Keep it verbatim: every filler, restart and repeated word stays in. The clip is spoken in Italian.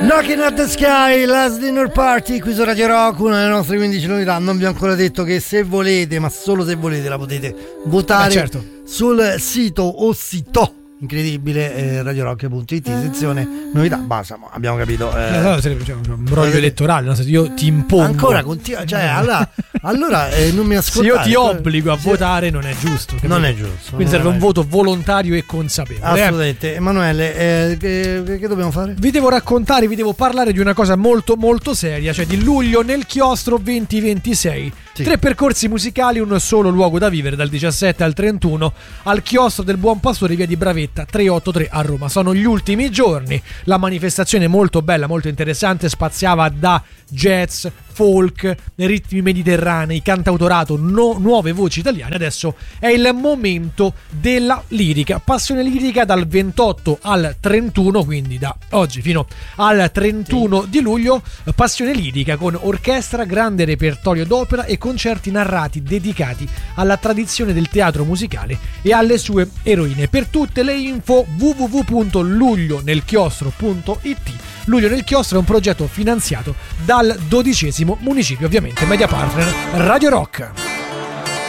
Knocking at the Sky, Last Dinner Party qui su Radio Rock, una delle nostre quindici novità. Non vi ho ancora detto che se volete, ma solo se volete, la potete votare eh certo. sul sito o sito incredibile eh, radiorock punto it, sezione novità. Basta, abbiamo capito. Eh, eh, no, sarebbe cioè, un broglio elettorale, no? Se io ti impongo ancora continua, cioè allora, allora eh, non mi ascoltate. Se io ti obbligo a sì. votare non è giusto, capito? Non è giusto. Quindi serve un voto volontario e consapevole. Assolutamente. Eh. Emanuele, eh, che, che dobbiamo fare? Vi devo raccontare, vi devo parlare di una cosa molto molto seria, cioè di Luglio nel Chiostro venti ventisei. Sì. Tre percorsi musicali, un solo luogo da vivere dal diciassette al trentuno al Chiostro del Buon Pastore, via di Bravetta trecentoottantatré a Roma. Sono gli ultimi giorni. La manifestazione molto bella, molto interessante, spaziava da jazz, folk, ritmi mediterranei, cantautorato, no, nuove voci italiane. Adesso è il momento della lirica, passione lirica dal ventotto al trentuno, quindi da oggi fino al trentuno sì. di luglio. Passione lirica con orchestra, grande repertorio d'opera e concerti narrati dedicati alla tradizione del teatro musicale e alle sue eroine. Per tutte le info w w w punto luglio nel chiostro punto it. Luglio nel Chiostro è un progetto finanziato dal dodicesimo municipio, ovviamente media partner Radio Rock.